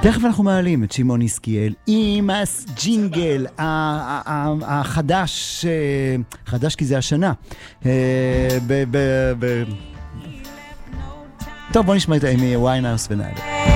תכף אנחנו מעלים את שמעון יסקיאל עם הג'ינגל החדש, חדש כי זה השנה. טוב, בוא נשמע את אמי ויינהאוס ונעלה.